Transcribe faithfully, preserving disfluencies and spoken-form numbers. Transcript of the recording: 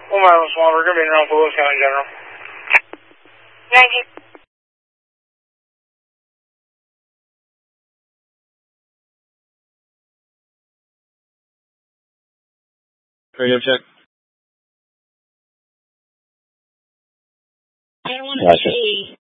One mile small, we're going to be around Lewis County General. Thank you. Radio check. I don't want to see.